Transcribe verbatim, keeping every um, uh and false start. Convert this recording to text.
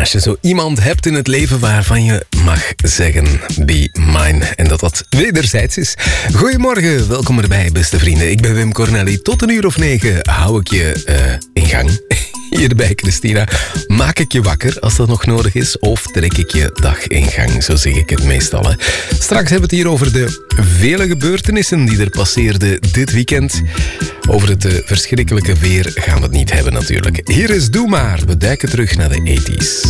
Als je zo iemand hebt in het leven waarvan je mag zeggen be mine. En dat dat wederzijds is. Goedemorgen, welkom erbij beste vrienden. Ik ben Wim Cornelli. Tot een uur of negen hou ik je uh, in gang. Hier bij Christina. Maak ik je wakker als dat nog nodig is? Of trek ik je dag in gang? Zo zeg ik het meestal. Hè. Straks hebben we het hier over de vele gebeurtenissen die er passeerden dit weekend. Over het uh, verschrikkelijke weer gaan we het niet hebben natuurlijk. Hier is Doe Maar. We duiken terug naar de tachtiger jaren.